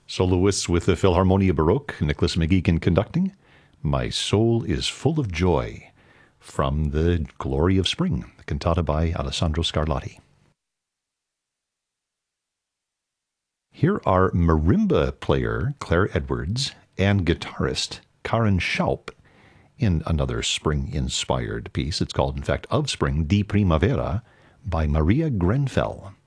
Soloists with the Philharmonia Baroque, Nicholas McGeekin conducting, My Soul is Full of Joy, from the Glory of Spring, the cantata by Alessandro Scarlatti. Here are marimba player Claire Edwards and guitarist Karen Schaup in another spring-inspired piece. It's called, in fact, Of Spring, Di Primavera, by Maria Grenfell.